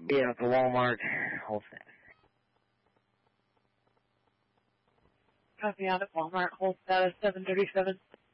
Be out to Walmart. Hold status. Copy out at Walmart. Hold status 737.